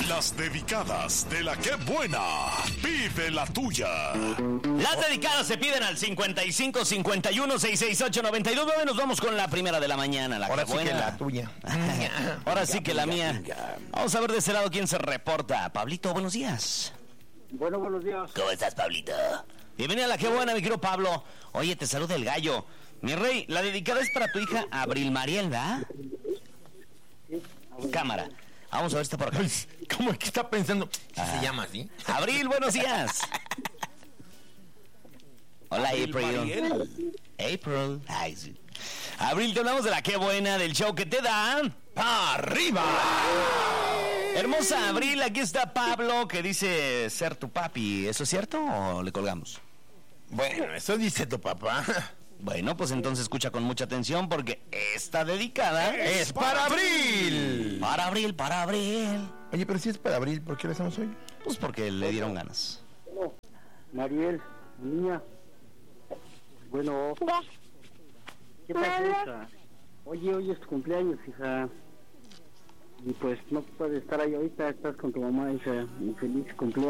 Las dedicadas de la que buena. Pide la tuya. Las dedicadas se piden al 55 51 668 92. Nos vamos con la primera de la mañana. La Ahora que sí buena. que la tuya. Ahora sí que la mía. Vamos a ver de ese lado quién se reporta. Pablito, buenos días. Bueno, buenos días. ¿Cómo estás, Pablito? Bienvenida a la que buena, mi querido Pablo. Oye, te saluda el gallo. Mi rey, la dedicada es para tu hija Abril Mariel, ¿verdad? Cámara. Vamos a ver esta por acá. ¿Cómo es que está pensando? ¿Se llama así? Abril, buenos días. Hola, April. April. Ay, sí. Abril, te hablamos de la que buena, del show que te da ¡Pa' arriba! Hermosa Abril, aquí está Pablo que dice ser tu papi. ¿Eso es cierto o le colgamos? Bueno, eso dice tu papá. Bueno, pues entonces escucha con mucha atención porque esta dedicada ¡Es para Abril! Para Abril, para Abril. Oye, pero si es para Abril, ¿por qué le hacemos hoy? Pues porque le dieron ganas. Bueno, Mariel, niña. Bueno, ¿qué pasa, hija? Oye, hoy es tu cumpleaños, hija. Y pues no puedes estar ahí ahorita, estás con tu mamá, hija. Feliz cumpleaños.